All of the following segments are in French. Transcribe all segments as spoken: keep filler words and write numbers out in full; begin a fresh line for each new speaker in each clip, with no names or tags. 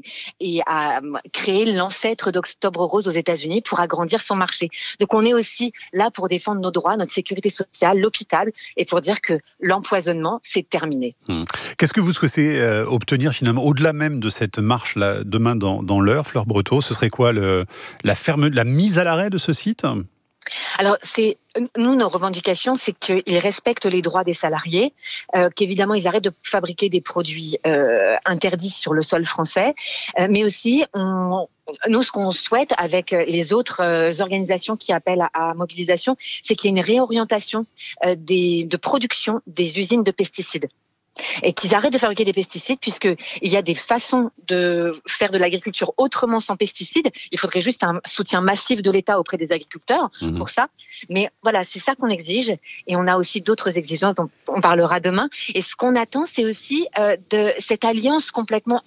et a créé l'ancêtre d'Octobre Rose aux États-Unis pour agrandir son marché. Donc on est aussi là pour défendre nos droits, notre sécurité sociale, l'hôpital, et pour dire que l'empoisonnement, c'est terminé.
Mmh. Qu'est-ce que vous souhaitez euh, obtenir finalement, au-delà même de cette marche là, demain dans, dans l'heure, Fleur Breteau? Ce serait quoi le, la, ferme, la mise à l'arrêt de ce site?
Alors, c'est, nous, nos revendications, c'est qu'ils respectent les droits des salariés, euh, qu'évidemment, ils arrêtent de fabriquer des produits euh, interdits sur le sol français, euh, mais aussi, on, nous, ce qu'on souhaite avec les autres euh, organisations qui appellent à, à mobilisation, c'est qu'il y ait une réorientation euh, des, de production des usines de pesticides. Et qu'ils arrêtent de fabriquer des pesticides, puisqu'il y a des façons de faire de l'agriculture autrement sans pesticides. Il faudrait juste un soutien massif de l'État auprès des agriculteurs mmh. pour ça. Mais voilà, c'est ça qu'on exige. Et on a aussi d'autres exigences dont on parlera demain. Et ce qu'on attend, c'est aussi euh, de cette alliance complètement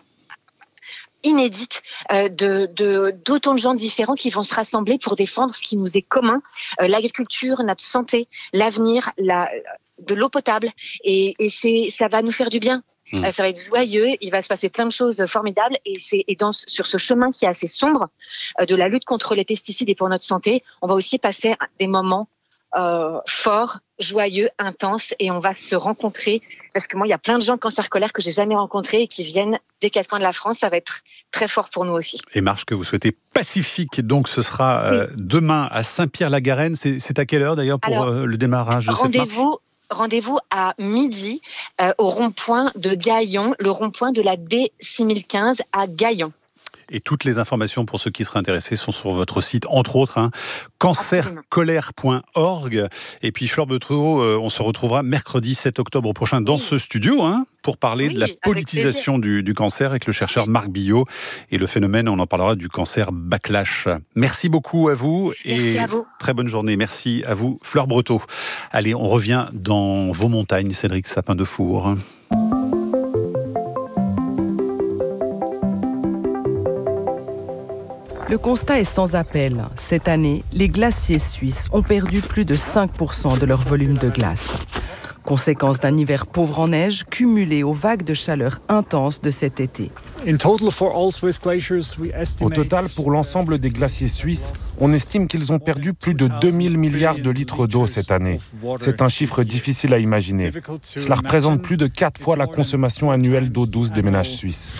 inédite euh, de, de, d'autant de gens différents qui vont se rassembler pour défendre ce qui nous est commun, euh, l'agriculture, notre santé, l'avenir, la... de l'eau potable, et, et c'est, ça va nous faire du bien. Mmh. Euh, ça va être joyeux, il va se passer plein de choses formidables, et, c'est, et dans, sur ce chemin qui est assez sombre euh, de la lutte contre les pesticides et pour notre santé, on va aussi passer des moments euh, forts, joyeux, intenses, et on va se rencontrer, parce que moi il y a plein de gens cancers-colère que j'ai jamais rencontrés et qui viennent des quatre coins de la France. Ça va être très fort pour nous aussi.
Et marche que vous souhaitez pacifique, donc ce sera euh, oui. demain à Saint-Pierre-la-Garenne. C'est, c'est à quelle heure d'ailleurs pour Alors, euh, le démarrage de cette marche?
Rendez-vous à midi euh, au rond-point de Gaillon, le rond-point de la D six mille quinze à Gaillon.
Et toutes les informations pour ceux qui seraient intéressés sont sur votre site, entre autres, hein, cancer colère point org. Et puis Fleur Breteau, euh, on se retrouvera mercredi sept octobre prochain dans oui. ce studio, hein, pour parler oui, de la politisation du, du cancer avec le chercheur oui. Marc Billot et le phénomène, on en parlera, du cancer backlash. Merci beaucoup à vous.
Merci
et
à vous.
Très bonne journée. Merci à vous, Fleur Breteau. Allez, on revient dans vos montagnes, Cédric Sapin-Defour.
Le constat est sans appel. Cette année, les glaciers suisses ont perdu plus de cinq pour cent de leur volume de glace. Conséquence d'un hiver pauvre en neige, cumulé aux vagues de chaleur intenses de cet été.
Au total, pour l'ensemble des glaciers suisses, on estime qu'ils ont perdu plus de deux mille milliards de litres d'eau cette année. C'est un chiffre difficile à imaginer. Cela représente plus de quatre fois la consommation annuelle d'eau douce des ménages suisses.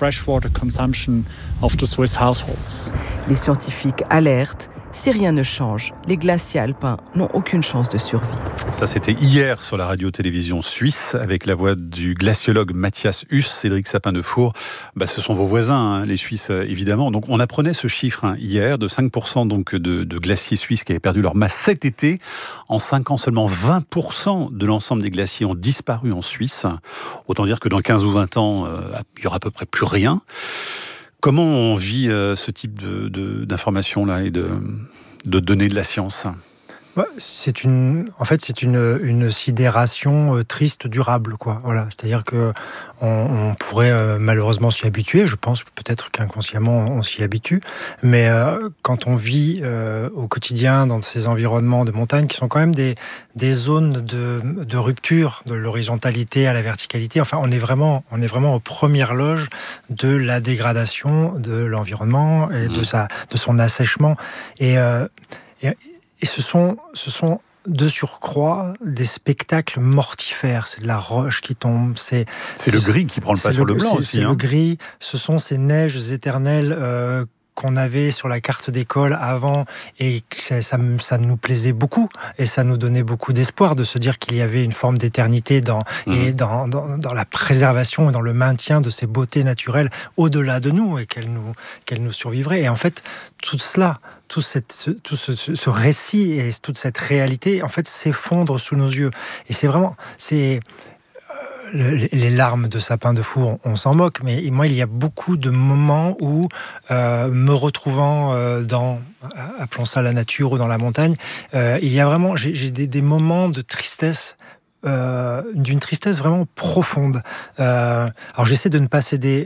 Les scientifiques alertent. Si rien ne change, les glaciers alpins n'ont aucune chance de survie.
Ça, c'était hier sur la radio-télévision suisse, avec la voix du glaciologue Mathias Huss, Cédric Sapin-Defour. Bah, ce sont vos voisins, hein, les Suisses, évidemment. Donc, on apprenait ce chiffre hein, hier, de cinq pour cent donc, de, de glaciers suisses qui avaient perdu leur masse cet été. En cinq ans, seulement vingt pour cent de l'ensemble des glaciers ont disparu en Suisse. Autant dire que dans quinze ou vingt ans, euh, il n'y aura à peu près plus rien. Comment on vit euh, ce type de, de, d'informations là et de, de données de la science ?
C'est une, en fait, c'est une, une sidération euh, triste, durable, quoi. Voilà, c'est-à-dire que on, on pourrait euh, malheureusement s'y habituer. Je pense peut-être qu'inconsciemment on s'y habitue, mais euh, quand on vit euh, au quotidien dans ces environnements de montagne qui sont quand même des des zones de, de rupture de l'horizontalité à la verticalité. Enfin, on est vraiment, on est vraiment aux premières loges de la dégradation de l'environnement et mmh. de sa, de son assèchement. Et, euh, et Et ce sont, ce sont de surcroît des spectacles mortifères. C'est de la roche qui tombe. C'est,
c'est le gris qui prend le pas sur le, le blanc
c'est,
aussi.
C'est
hein.
le gris. Ce sont ces neiges éternelles euh, qu'on avait sur la carte d'école avant et ça, ça, ça nous plaisait beaucoup et ça nous donnait beaucoup d'espoir de se dire qu'il y avait une forme d'éternité dans, mmh. et dans, dans, dans la préservation et dans le maintien de ces beautés naturelles au-delà de nous et qu'elles nous, qu'elles nous survivraient. Et en fait, tout cela, tout, cette, tout ce, ce récit et toute cette réalité, en fait, s'effondre sous nos yeux. Et c'est vraiment... c'est les larmes de Sapin-Defour, on s'en moque, mais moi, il y a beaucoup de moments où, euh, me retrouvant euh, dans, appelons ça la nature ou dans la montagne, euh, il y a vraiment, j'ai, j'ai des, des moments de tristesse, euh, d'une tristesse vraiment profonde. Euh, alors, j'essaie de ne pas céder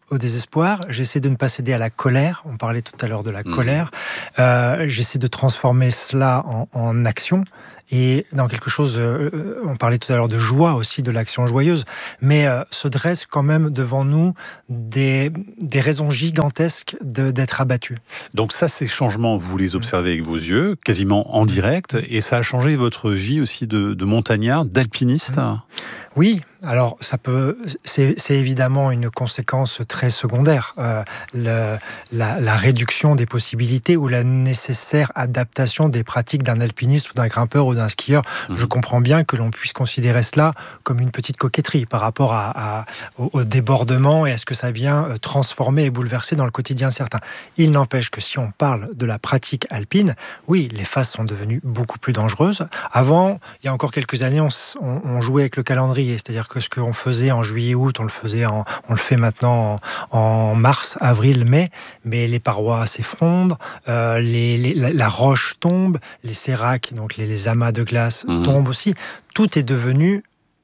au désespoir, j'essaie de ne pas céder à la colère. On parlait tout à l'heure de la mmh. colère. Euh, j'essaie de transformer cela en, en action et dans quelque chose, euh, on parlait tout à l'heure de joie aussi, de l'action joyeuse, mais euh, se dressent quand même devant nous des, des raisons gigantesques de, d'être abattus.
Donc ça, ces changements, vous les observez avec vos yeux, quasiment en direct, et ça a changé votre vie aussi de, de montagnard, d'alpiniste ?
Oui, alors ça peut, c'est, c'est évidemment une conséquence très secondaire, euh, le, la, la réduction des possibilités ou la nécessaire adaptation des pratiques d'un alpiniste ou d'un grimpeur ou d'un skieur. Mmh. Je comprends bien que l'on puisse considérer cela comme une petite coquetterie par rapport à, à, au, au débordement et à ce que ça vient transformer et bouleverser dans le quotidien certain. Il n'empêche que si on parle de la pratique alpine, oui, les phases sont devenues beaucoup plus dangereuses. Avant, il y a encore quelques années, on, on, on jouait avec le calendrier, c'est-à-dire que ce qu'on faisait en juillet-août, on le faisait, en, on le fait maintenant en, en mars, avril, mai, mais les parois s'effondrent, euh, les, les, la, la roche tombe, les séracs, donc les, les amas de glace mmh. tombent aussi. Tout est devenu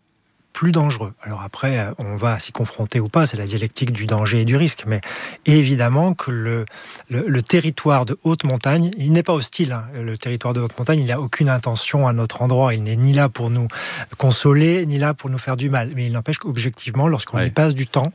plus dangereux. Alors après, on va s'y confronter ou pas, c'est la dialectique du danger et du risque, mais évidemment que le, le, le territoire de haute montagne, il n'est pas hostile, hein. Le territoire de haute montagne, il n'a aucune intention à notre endroit, il n'est ni là pour nous consoler, ni là pour nous faire du mal, mais il n'empêche qu'objectivement, lorsqu'on ouais. y passe du temps,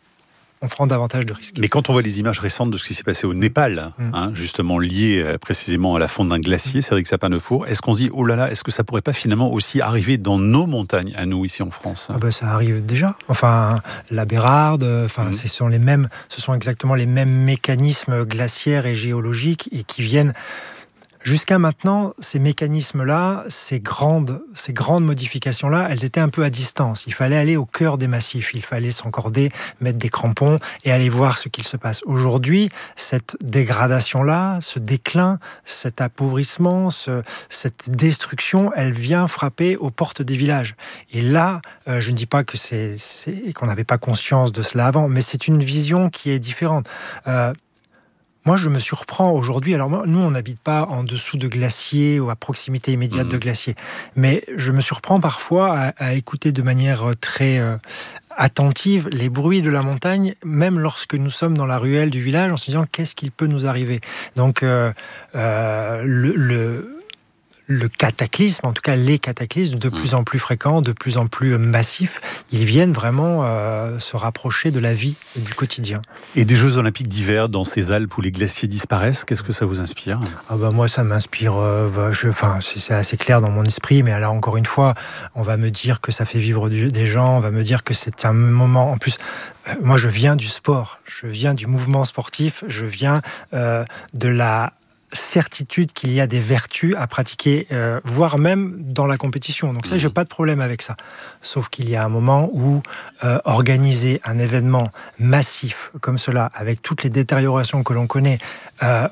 on prend davantage de risques.
Mais quand on voit les images récentes de ce qui s'est passé au Népal, mmh. hein, justement lié euh, précisément à la fonte d'un glacier, Cédric Sapin-Defour, est-ce qu'on se dit, oh là là, est-ce que ça pourrait pas finalement aussi arriver dans nos montagnes, à nous, ici en France ?
Ah ben, ça arrive déjà. Enfin, la Bérarde, enfin, mmh. ce sont les mêmes, ce sont exactement les mêmes mécanismes glaciaires et géologiques et qui viennent... Jusqu'à maintenant, ces mécanismes-là, ces grandes, ces grandes modifications-là, elles étaient un peu à distance. Il fallait aller au cœur des massifs, il fallait s'encorder, mettre des crampons et aller voir ce qu'il se passe. Aujourd'hui, cette dégradation-là, ce déclin, cet appauvrissement, ce, cette destruction, elle vient frapper aux portes des villages. Et là, euh, je ne dis pas que c'est, c'est, qu'on n'avait pas conscience de cela avant, mais c'est une vision qui est différente. Euh, Moi, je me surprends aujourd'hui. Alors, moi, nous, on n'habite pas en dessous de glaciers ou à proximité immédiate mmh. de glaciers. Mais je me surprends parfois à, à écouter de manière très euh, attentive les bruits de la montagne, même lorsque nous sommes dans la ruelle du village, en se disant qu'est-ce qu'il peut nous arriver. Donc, euh, euh, le... le le cataclysme, en tout cas les cataclysmes de plus en plus fréquents, de plus en plus massifs, ils viennent vraiment euh, se rapprocher de la vie et du quotidien.
Et des Jeux Olympiques d'hiver dans ces Alpes où les glaciers disparaissent, qu'est-ce que ça vous inspire ?
Ah bah moi, ça m'inspire, euh, bah, je, enfin, c'est, c'est assez clair dans mon esprit, mais là, encore une fois, on va me dire que ça fait vivre du, des gens, on va me dire que c'est un moment... En plus, euh, moi, je viens du sport, je viens du mouvement sportif, je viens euh, de la... certitude qu'il y a des vertus à pratiquer, euh, voire même dans la compétition. Donc ça, mmh. j'ai pas de problème avec ça. Sauf qu'il y a un moment où euh, organiser un événement massif comme cela, avec toutes les détériorations que l'on connaît, euh,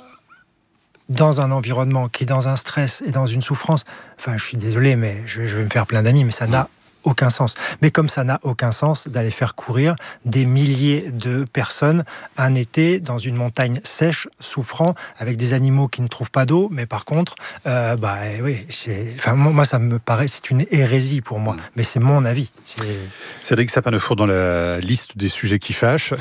dans un environnement qui est dans un stress et dans une souffrance, enfin, je suis désolé, mais je, je vais me faire plein d'amis, mais ça n'a aucun sens. Mais comme ça n'a aucun sens d'aller faire courir des milliers de personnes un été dans une montagne sèche, souffrant, avec des animaux qui ne trouvent pas d'eau, mais par contre, euh, bah oui, c'est, enfin moi ça me paraît, c'est une hérésie pour moi, mais c'est mon avis. C'est...
Cédric Sapin-Defour, dans la liste des sujets qui fâchent.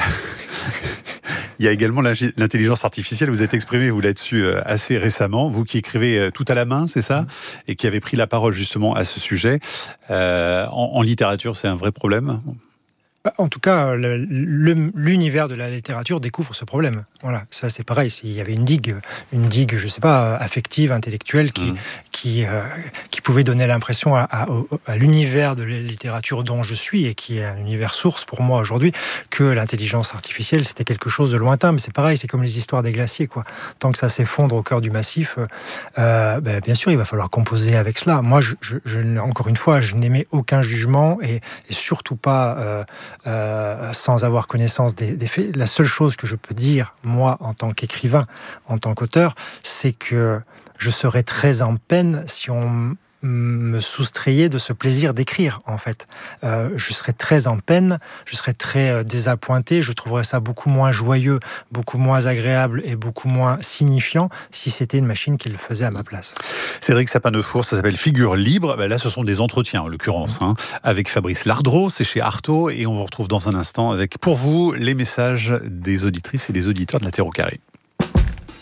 Il y a également l'intelligence artificielle. Vous êtes exprimé, vous, là-dessus assez récemment. Vous qui écrivez tout à la main, c'est ça ? Et qui avez pris la parole justement à ce sujet. Euh, en, en littérature, c'est un vrai problème ?
En tout cas, le, le, l'univers de la littérature découvre ce problème. Voilà, ça c'est pareil. S'il y avait une digue, une digue, je sais pas, affective, intellectuelle, qui, mmh. qui, euh, qui pouvait donner l'impression à, à, à l'univers de la littérature dont je suis et qui est un univers source pour moi aujourd'hui, que l'intelligence artificielle c'était quelque chose de lointain. Mais c'est pareil, c'est comme les histoires des glaciers, quoi. Tant que ça s'effondre au cœur du massif, euh, ben, bien sûr, il va falloir composer avec cela. Moi, je, je, je, encore une fois, je n'émets aucun jugement et, et surtout pas. Euh, Euh, sans avoir connaissance des, des faits. La seule chose que je peux dire, moi, en tant qu'écrivain, en tant qu'auteur, c'est que je serais très en peine si on me soustrayait de ce plaisir d'écrire, en fait. Euh, je serais très en peine, je serais très euh, désappointé, je trouverais ça beaucoup moins joyeux, beaucoup moins agréable et beaucoup moins signifiant si c'était une machine qui le faisait à ma place.
Cédric Sapin-Defour, ça s'appelle Figure libre. Ben là, ce sont des entretiens, en l'occurrence, hein, avec Fabrice Lardreau, c'est chez Artaud, et on vous retrouve dans un instant avec, pour vous, les messages des auditrices et des auditeurs de la Terre au Carré.